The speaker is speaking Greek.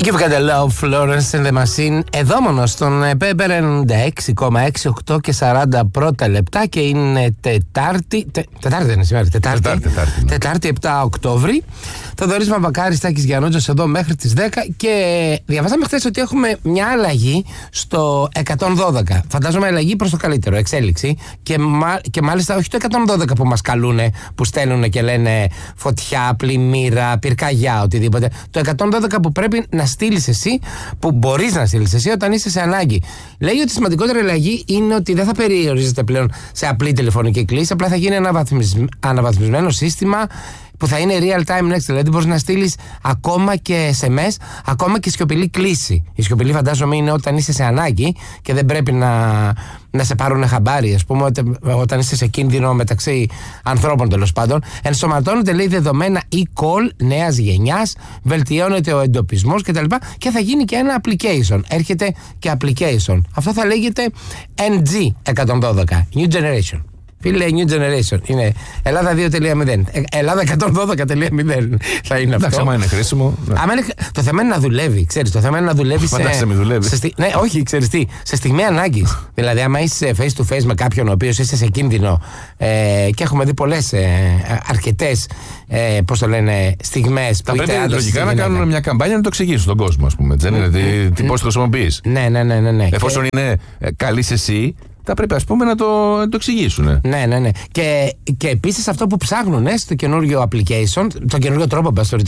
You've got a love, Florence and the Machine. Εδώ μόνο στον Pepper 96,68 και 40 πρώτα λεπτά και είναι Τετάρτη. Τετάρτη δεν είναι σήμερα, Τετάρτη 7 Οκτώβρη. Θοδωρής Μαυροκάρης, Τάκης Γιαννούτζος εδώ μέχρι τις 10 και διαβάσαμε χθες ότι έχουμε μια αλλαγή στο 112. Φαντάζομαι αλλαγή προς το καλύτερο, εξέλιξη και μάλιστα όχι το 112 που μας καλούνε, που στέλνουν και λένε φωτιά, πλημμύρα, πυρκαγιά, οτιδήποτε. Το 112 που πρέπει να στείλεις εσύ, που μπορείς να στείλεις εσύ όταν είσαι σε ανάγκη. Λέει ότι η σημαντικότερη αλλαγή είναι ότι δεν θα περιορίζεται πλέον σε απλή τηλεφωνική κλήση, απλά θα γίνει ένα αναβαθμισμένο σύστημα που θα είναι real time next, δηλαδή μπορείς να στείλεις ακόμα και SMS, ακόμα και σιωπηλή κλήση. Η σιωπηλή φαντάζομαι είναι όταν είσαι σε ανάγκη και δεν πρέπει να σε πάρουν χαμπάρι, ας πούμε, όταν είσαι σε κίνδυνο μεταξύ ανθρώπων τέλος πάντων. Ενσωματώνονται, λέει, δεδομένα e-call νέας γενιάς, βελτιώνεται ο εντοπισμός κτλ. Και θα γίνει και ένα application. Έρχεται και application. Αυτό θα λέγεται NG112, New Generation. Φίλε, New Generation. Είναι Ελλάδα 2.0. Ελλάδα 112.0 θα είναι αυτό. Άμα είναι χρήσιμο. Ναι. Το θέμα είναι να δουλεύει. Ξέρεις, το θέμα είναι να δουλεύει. Φαντάζεσαι, μην δουλεύει. Ναι, όχι, ξέρεις τι. Σε στιγμή ανάγκης. Δηλαδή, άμα είσαι face to face με κάποιον ο οποίος είσαι σε κίνδυνο και έχουμε δει πολλές, αρκετές, πώς το λένε, στιγμές. Θα πρέπει λογικά να κάνουν μια καμπάνια να το εξηγήσουν στον κόσμο, ας πούμε. Πώς το χρησιμοποιείς. Ναι. Εφόσον είναι καλής εσύ, θα πρέπει, ας πούμε, να το εξηγήσουν. Ναι. Και επίσης αυτό που ψάχνουν στο καινούριο application, το καινούριο τρόπο,